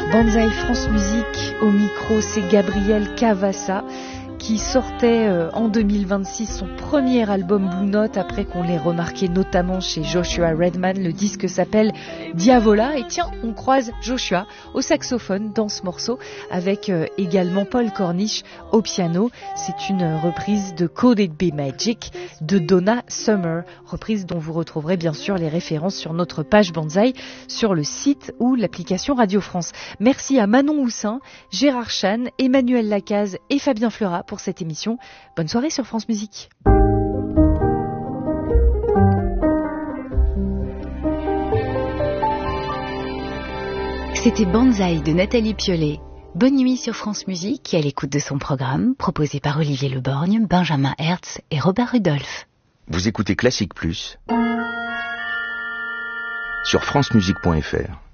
Banzai France Musique, au micro, c'est Gabriel Cavassa qui sortait en 2026 son premier album Blue Note après qu'on l'ait remarqué notamment chez Joshua Redman. Le disque s'appelle Diavola et tiens, on croise Joshua au saxophone dans ce morceau avec également Paul Cornish au piano. C'est une reprise de Could It Be Magic de Donna Summer, reprise dont vous retrouverez bien sûr les références sur notre page Banzai sur le site ou l'application Radio France. Merci à Manon Houssin, Gérard Chan, Emmanuel Lacaze et Fabien Fleurat pour cette émission. Bonne soirée sur France Musique. C'était Banzai de Nathalie Piolet. Bonne nuit sur France Musique et à l'écoute de son programme, proposé par Olivier Leborgne, Benjamin Hertz et Robert Rudolph. Vous écoutez Classique Plus sur francemusique.fr.